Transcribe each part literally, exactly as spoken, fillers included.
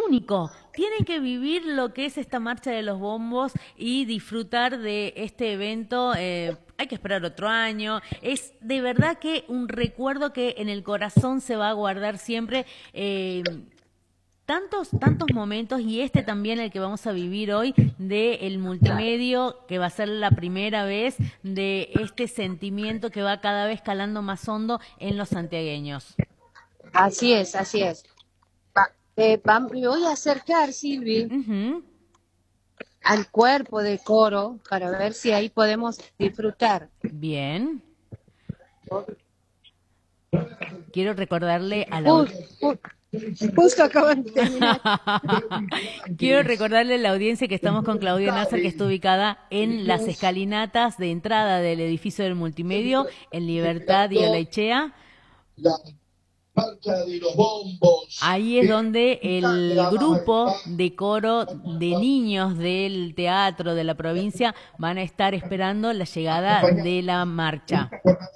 único. Tienen que vivir lo que es esta marcha de los bombos y disfrutar de este evento. Eh, hay que esperar otro año. Es de verdad que un recuerdo que en el corazón se va a guardar siempre. Eh, Tantos, tantos momentos, y este también el que vamos a vivir hoy, de el multimedio, que va a ser la primera vez de este sentimiento que va cada vez calando más hondo en los santiagueños. Así es, así es. Va, eh, va, me voy a acercar, Silvi, Uh-huh. al cuerpo de coro para ver si ahí podemos disfrutar. Bien. Quiero recordarle a la... Uh, uh. Justo acaban de terminar. Quiero recordarle a la audiencia que estamos con Claudia Nasser, que está ubicada en las escalinatas de entrada del edificio del multimedio, en Libertad y Olaechea. La marcha de los bombos. Ahí es donde el grupo de coro de niños del teatro de la provincia van a estar esperando la llegada de la marcha.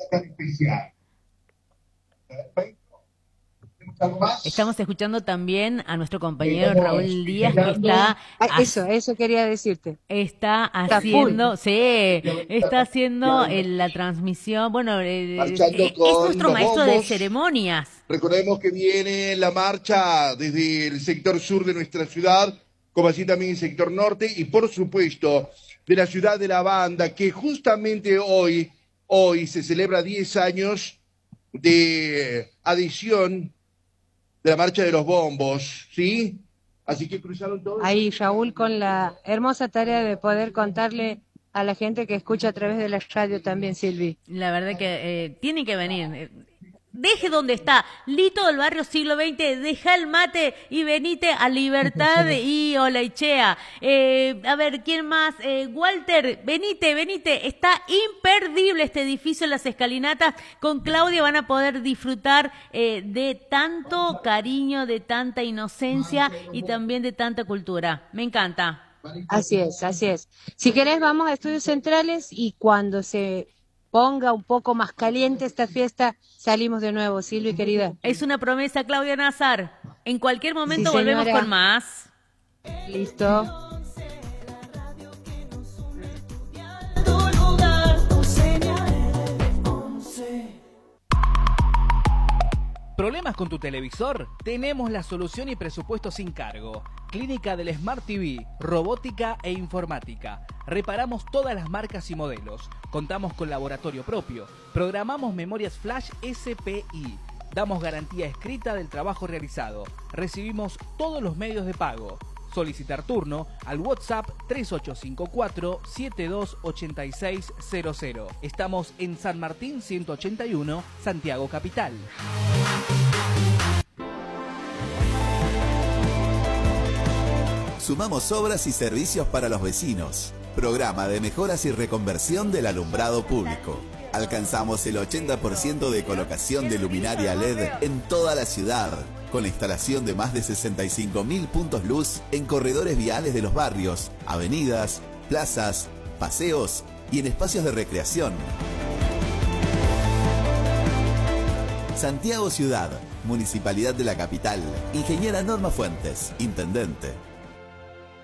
Estamos escuchando también a nuestro compañero Raúl Díaz, que está... Ah, eso, eso quería decirte. Está haciendo, sí, está haciendo en la transmisión, bueno, eh, es, es nuestro maestro de ceremonias. Recordemos que viene la marcha desde el sector sur de nuestra ciudad, como así también el sector norte, y por supuesto de la ciudad de La Banda, que justamente hoy, hoy se celebra diez años de adición de la marcha de los bombos, ¿sí? Así que cruzaron todos. Ahí Raúl con la hermosa tarea de poder contarle a la gente que escucha a través de la radio también, Silvi. La verdad que eh, tiene que venir. Deje donde está, Lito del barrio siglo veinte, deja el mate y venite a Libertad y Olaechea. Eh, a ver, ¿quién más? Eh, Walter, venite, venite. Está imperdible este edificio en las escalinatas. Con Claudia van a poder disfrutar eh, de tanto cariño, de tanta inocencia y también de tanta cultura. Me encanta. Así es, así es. Si querés, vamos a Estudios Centrales y cuando se ponga un poco más caliente esta fiesta, salimos de nuevo, Silvi, querida. Es una promesa, Claudia Nazar. En cualquier momento Sí, volvemos con más. Listo. ¿Problemas con tu televisor? Tenemos la solución y presupuesto sin cargo. Clínica del Smart T V, robótica e informática. Reparamos todas las marcas y modelos. Contamos con laboratorio propio. Programamos memorias flash S P I. Damos garantía escrita del trabajo realizado. Recibimos todos los medios de pago. Solicitar turno al WhatsApp tres ocho cinco cuatro, siete dos ocho seis cero cero. Estamos en San Martín ciento ochenta y uno, Santiago Capital. Sumamos obras y servicios para los vecinos. Programa de mejoras y reconversión del alumbrado público. Alcanzamos el ochenta por ciento de colocación de luminaria L E D en toda la ciudad, con la instalación de más de sesenta y cinco mil puntos luz en corredores viales de los barrios, avenidas, plazas, paseos y en espacios de recreación. Santiago Ciudad, Municipalidad de la Capital. Ingeniera Norma Fuentes, Intendente.